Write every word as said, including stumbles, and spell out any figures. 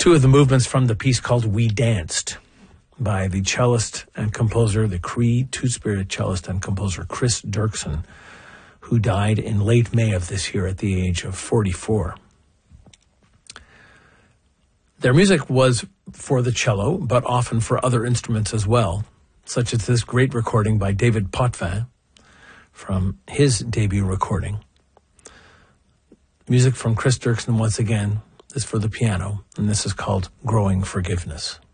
two of the movements from the piece called We Danced by the cellist and composer, the Cree two-spirit cellist and composer Chris Dirksen, who died in late May of this year at the age of forty-four. Their music was for the cello, but often for other instruments as well, such as this great recording by David Potvin from his debut recording. Music from Chris Dirksen once again is for the piano, and this is called Growing Forgiveness.